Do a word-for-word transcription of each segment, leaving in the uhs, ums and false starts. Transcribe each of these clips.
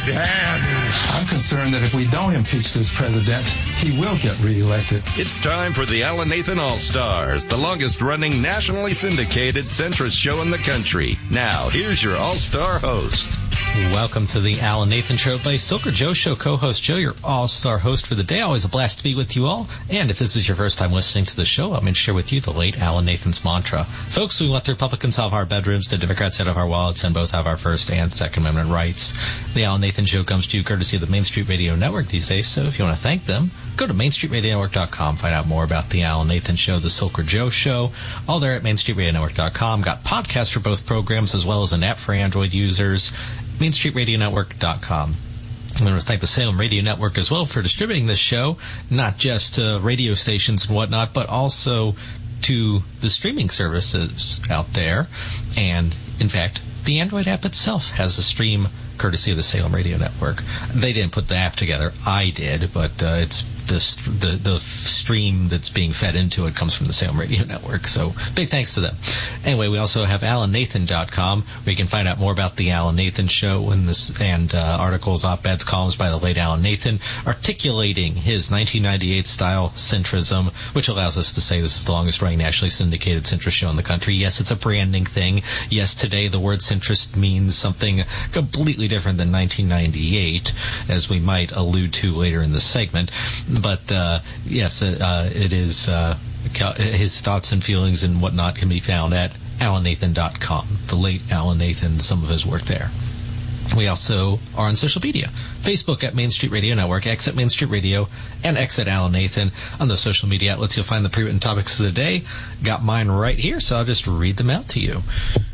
dead hands. I'm concerned that if we don't impeach this president, he will get reelected. It's time for the Alan Nathan All-Stars, the longest-running, nationally syndicated centrist show in the country. Now, here's your all-star host. Welcome to the Alan Nathan Show by Silker Joe Show co-host Joe, your all-star host for the day. Always a blast to be with you all. And if this is your first time listening to the show, I'm going to share with you the late Alan Nathan's mantra. Folks, we let the Republicans out of our bedrooms, the Democrats out of our wallets, and both have our First and Second Amendment rights. The Alan Nathan Show comes to you courtesy of the Main Street Radio Network these days, so if you want to thank them, go to main street radio network dot com, find out more about the Alan Nathan Show, the Silker Joe Show, all there at main street radio network dot com. Got podcasts for both programs as well as an app for Android users, main street radio network dot com. I'm going to thank the Salem Radio Network as well for distributing this show, not just to radio stations and whatnot, but also to the streaming services out there. And, in fact, the Android app itself has a stream courtesy of the Salem Radio Network. They didn't put the app together. I did, but uh, it's this, the the stream that's being fed into it comes from the Salem Radio Network. So big thanks to them. Anyway, we also have alan nathan dot com, where you can find out more about the Alan Nathan Show and this and uh, articles, op-eds, columns by the late Alan Nathan, articulating his nineteen ninety-eight style centrism, which allows us to say this is the longest-running nationally syndicated centrist show in the country. Yes, it's a branding thing. Yes, today the word centrist means something completely different than nineteen ninety-eight, as we might allude to later in the segment. But uh, yes, uh, it is uh, his thoughts and feelings and whatnot can be found at alan nathan dot com. The late Alan Nathan, some of his work there. We also are on social media. Facebook at Main Street Radio Network, X at Main Street Radio, and X at Alan Nathan. On those social media outlets, you'll find the pre-written topics of the day. Got mine right here, so I'll just read them out to you.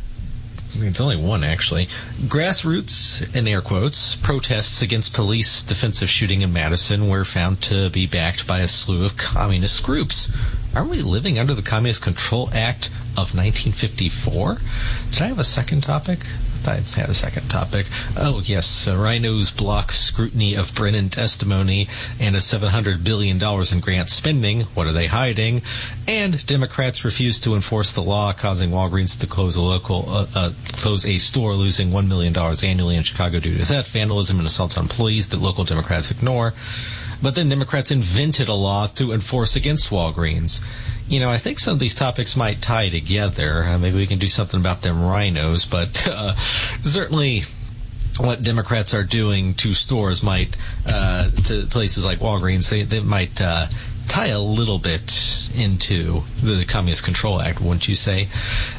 It's only one, actually. Grassroots, in air quotes, protests against police defensive shooting in Madison were found to be backed by a slew of communist groups. Aren't we living under the Communist Control Act of nineteen fifty-four? Did I have a second topic? I thought I had a second topic. Oh, yes. Uh, Rhinos block scrutiny of Brennan testimony and a seven hundred billion dollars in grant spending. What are they hiding? And Democrats refuse to enforce the law, causing Walgreens to close a local, uh, uh, close a store, losing one million dollars annually in Chicago due to theft, vandalism, and assaults on employees that local Democrats ignore. But then Democrats invented a law to enforce against Walgreens. You know, I think some of these topics might tie together. Uh, maybe we can do something about them rhinos, but uh, certainly what Democrats are doing to stores might, uh, to places like Walgreens, they, they might uh, tie a little bit into the Communist Control Act, wouldn't you say?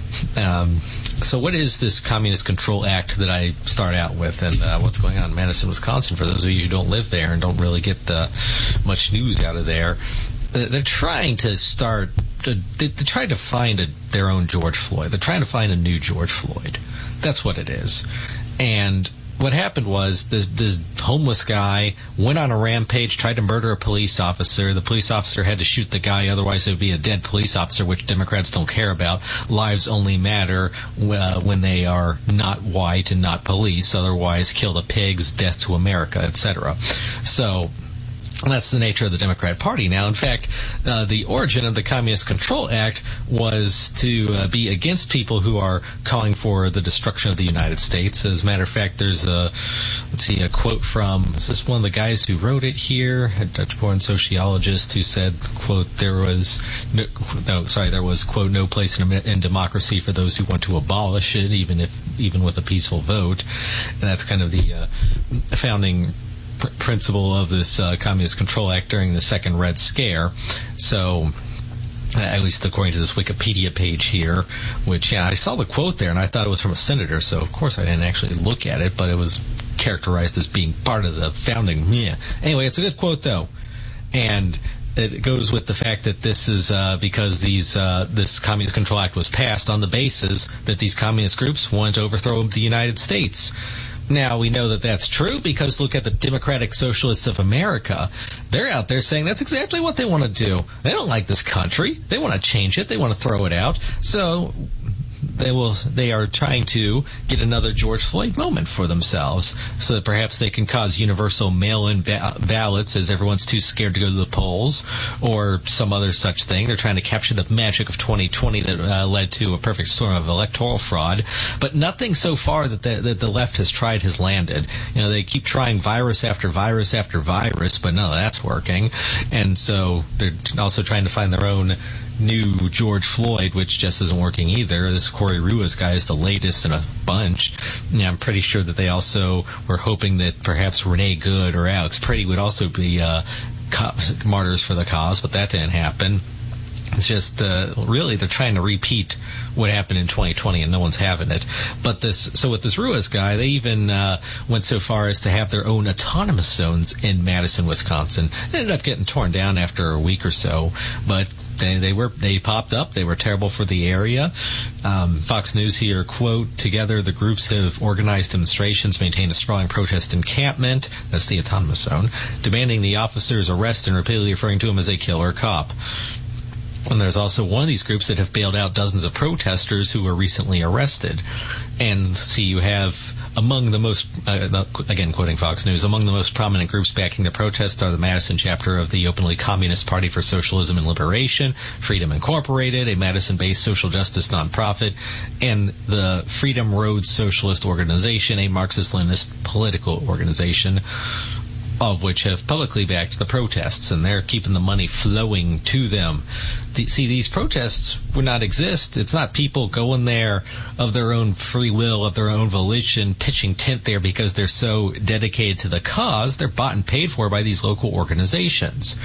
Um, so what is this Communist Control Act that I start out with, and uh, what's going on in Madison, Wisconsin, for those of you who don't live there and don't really get the, much news out of there? They're trying to start, they're trying to find a, their own George Floyd. They're trying to find a new George Floyd. That's what it is. And what happened was this, this homeless guy went on a rampage, tried to murder a police officer. The police officer had to shoot the guy, otherwise it would be a dead police officer, which Democrats don't care about. Lives only matter uh, when they are not white and not police. Otherwise, kill the pigs, death to America, et cetera. So And that's the nature of the Democrat Party. Now, in fact, uh, the origin of the Communist Control Act was to uh, be against people who are calling for the destruction of the United States. As a matter of fact, there's a, let's see, a quote from, is this one of the guys who wrote it here? A Dutch-born sociologist who said, quote, there was, no, no sorry, there was, quote, no place in, in democracy for those who want to abolish it, even if, even with a peaceful vote. And that's kind of the uh, founding pr- principle of this uh, Communist Control Act during the Second Red Scare. So, at least according to this Wikipedia page here, which, yeah, I saw the quote there, and I thought it was from a senator, so of course I didn't actually look at it, but it was characterized as being part of the founding. Yeah. Anyway, it's a good quote, though. And it goes with the fact that this is uh, because these uh, this Communist Control Act was passed on the basis that these communist groups wanted to overthrow the United States. Now, we know that that's true because look at the Democratic Socialists of America. They're out there saying that's exactly what they want to do. They don't like this country. They want to change it. They want to throw it out. So they will. They are trying to get another George Floyd moment for themselves, so that perhaps they can cause universal mail-in ba- ballots, as everyone's too scared to go to the polls, or some other such thing. They're trying to capture the magic of twenty twenty that uh, led to a perfect storm of electoral fraud. But nothing so far that the, that the left has tried has landed. You know, they keep trying virus after virus after virus, but none of that's working. And so they're also trying to find their own new George Floyd, which just isn't working either. This Corey Ruiz guy is the latest in a bunch. Yeah, I'm pretty sure that they also were hoping that perhaps Renee Good or Alex Pretty would also be uh, co- martyrs for the cause, but that didn't happen. It's just, uh, really, they're trying to repeat what happened in twenty twenty, and no one's having it. But this, so with this Ruiz guy, they even uh, went so far as to have their own autonomous zones in Madison, Wisconsin. It ended up getting torn down after a week or so, but They, they were they popped up. They were terrible for the area. Um, Fox News here, quote, together the groups have organized demonstrations, maintained a strong protest encampment, that's the autonomous zone, demanding the officers arrest and repeatedly referring to him as a killer cop. And there's also one of these groups that have bailed out dozens of protesters who were recently arrested. And see, you have among the most, uh, again quoting Fox News, among the most prominent groups backing the protests are the Madison chapter of the openly Communist Party for Socialism and Liberation, Freedom Incorporated, a Madison-based social justice nonprofit, and the Freedom Road Socialist Organization, a Marxist-Leninist political organization, of which have publicly backed the protests, and they're keeping the money flowing to them. The, see, these protests would not exist. It's not people going there of their own free will, of their own volition, pitching tent there because they're so dedicated to the cause. They're bought and paid for by these local organizations.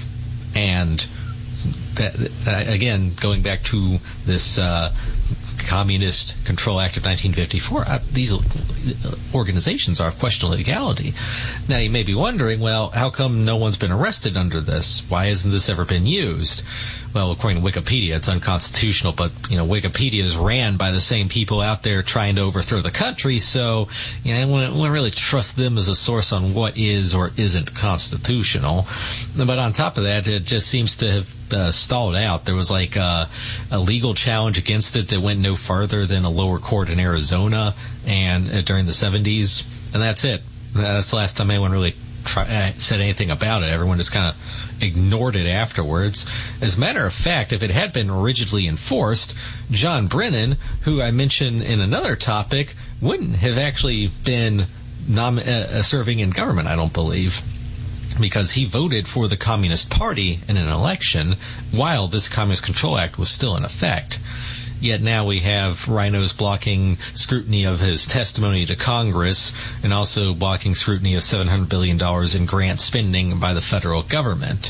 And that, again, going back to this uh, Communist Control Act of nineteen fifty-four, uh, these organizations are of questionable legality. Now, you may be wondering, well, how come no one's been arrested under this? Why hasn't this ever been used? Well, according to Wikipedia, it's unconstitutional, but, you know, Wikipedia is ran by the same people out there trying to overthrow the country, so, you know, I wouldn't, wouldn't really trust them as a source on what is or isn't constitutional. But on top of that, it just seems to have Uh, stalled out. There was like uh, a legal challenge against it that went no farther than a lower court in Arizona and uh, during the seventies, and that's it. That's the last time anyone really try, uh, said anything about it. Everyone just kind of ignored it afterwards. As a matter of fact, if it had been rigidly enforced, John Brennan, who I mentioned in another topic, wouldn't have actually been nom- uh, serving in government, I don't believe, because he voted for the Communist Party in an election while this Communist Control Act was still in effect. Yet now we have rhinos blocking scrutiny of his testimony to Congress and also blocking scrutiny of seven hundred billion dollars in grant spending by the federal government.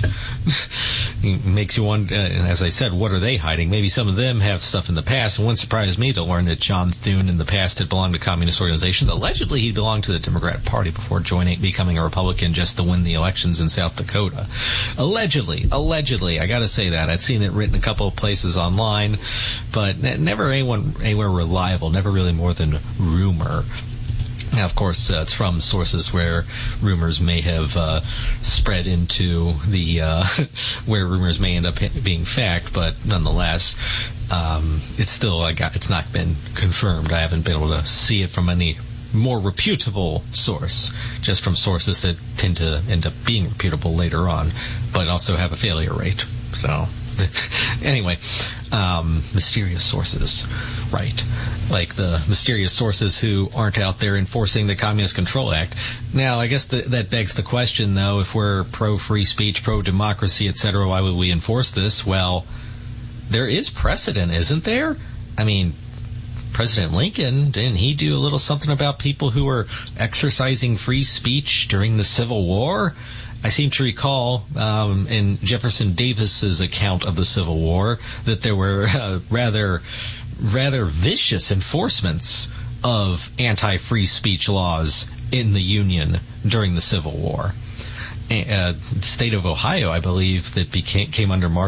It makes you wonder, uh, as I said, what are they hiding? Maybe some of them have stuff in the past. It wouldn't surprise me to learn that John Thune in the past had belonged to communist organizations. Allegedly, he belonged to the Democrat Party before joining, becoming a Republican just to win the elections in South Dakota. Allegedly. Allegedly. I gotta say that. I'd seen it written a couple of places online, but never anyone anywhere reliable, never really more than rumor. Now, of course, uh, it's from sources where rumors may have uh, spread into the, uh, where rumors may end up being fact, but nonetheless, um, it's still, I got, it's not been confirmed. I haven't been able to see it from any more reputable source, just from sources that tend to end up being reputable later on, but also have a failure rate. So, anyway, um, mysterious sources, right? Like the mysterious sources who aren't out there enforcing the Communist Control Act. Now, I guess the, that begs the question, though, if we're pro-free speech, pro-democracy, et cetera, why would we enforce this? Well, there is precedent, isn't there? I mean, President Lincoln, didn't he do a little something about people who were exercising free speech during the Civil War? I seem to recall um, in Jefferson Davis's account of the Civil War that there were uh, rather, rather vicious enforcements of anti-free speech laws in the Union during the Civil War. Uh, the state of Ohio, I believe, that became came under Mark